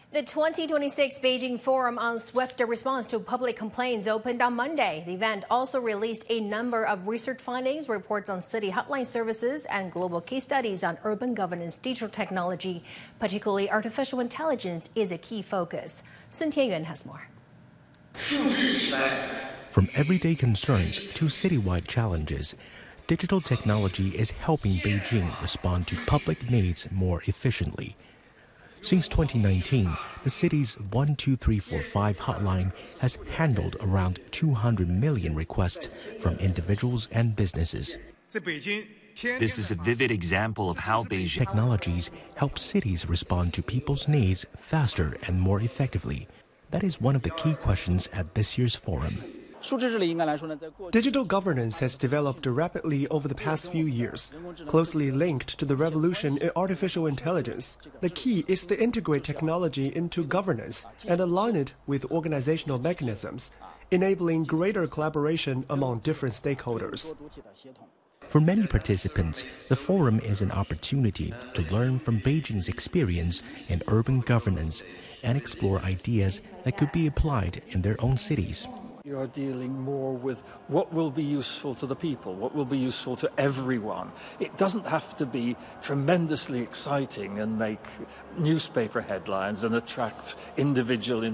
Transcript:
The 2026 Beijing Forum on Swift Response to Public Complaints opened on Monday. The event also released a number of research findings, reports on city hotline services, and global case studies on urban governance digital technology. Particularly, artificial intelligence is a key focus. Sun Tianyuan has more. From everyday concerns to citywide challenges, digital technology is helping Beijing respond to public needs more efficiently. Since 2019, the city's 12345 hotline has handled around 200 million requests from individuals and businesses. This is a vivid example of how Beijing technologies help cities respond to people's needs faster and more effectively. That is one of the key questions at this year's forum. Digital governance has developed rapidly over the past few years, closely linked to the revolution in artificial intelligence. The key is to integrate technology into governance and align it with organizational mechanisms, enabling greater collaboration among different stakeholders. For many participants, the forum is an opportunity to learn from Beijing's experience in urban governance and explore ideas that could be applied in their own cities. You're dealing more with what will be useful to the people, what will be useful to everyone. It doesn't have to be tremendously exciting and make newspaper headlines and attract individual